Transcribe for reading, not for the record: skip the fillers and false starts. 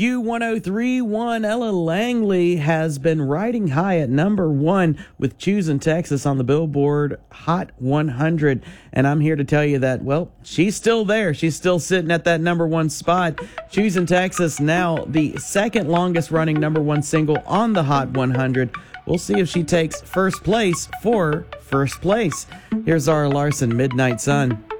Q1031, Ella Langley has been riding high at number 1 with Choosing Texas on the Billboard Hot 100. And I'm here to tell you that, well, she's still there. She's still sitting at that number 1 spot. Choosing Texas, now the second longest running number 1 single on the Hot 100. We'll see if she takes first place for first place. Here's Zara Larsson, Midnight Sun.